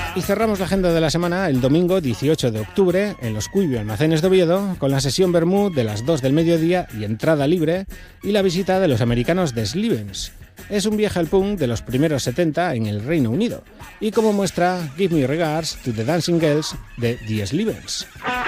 Y cerramos la agenda de la semana el domingo 18 de octubre en los Cuibio Almacenes de Oviedo con la sesión Vermut de las 2 del mediodía y entrada libre y la visita de los americanos The Slivens. Es un viaje al punk de los primeros 70 en el Reino Unido y como muestra Give Me Regards to the Dancing Girls de The Slivens.